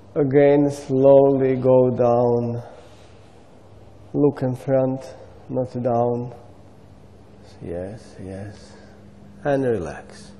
Again, slowly go down. Look in front, not down. Yes, yes. And relax.